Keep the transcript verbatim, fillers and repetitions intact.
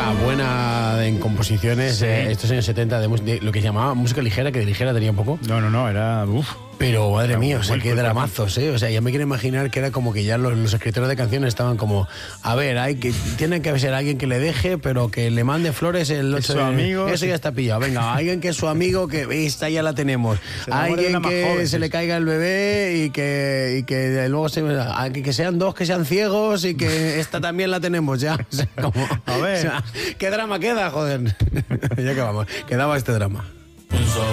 época buena en composiciones, Sí. eh, estos años setenta, de, mus- de lo que se llamaba música ligera, que de ligera tenía poco. No, no, no, era... Uf. Pero madre mía, o sea, Muy qué fuerte. dramazos, ¿eh? O sea, ya me quiero imaginar que era como que ya los, los escritores de canciones estaban como, a ver, hay que tiene que ser alguien que le deje, pero que le mande flores el Es ocho su de- amigo, Eso sí. ya está pillado. Venga, alguien que es su amigo, que esta ya la tenemos. Se enamore de Alguien una más que joven, se sí. le caiga el bebé y que, y que luego se, que, que sean dos que sean ciegos y que esta también la tenemos ya. O sea, como, A ver. o sea, ¿qué drama queda, joder? Ya que vamos, quedaba este drama.